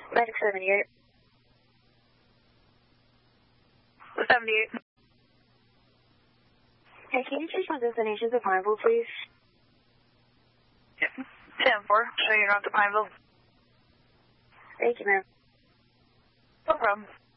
Medic 78. 78. Hey, can you change my destination to Pineville, please? Yeah. 10-4, so you're not to Pineville. Thank you, ma'am. No problem.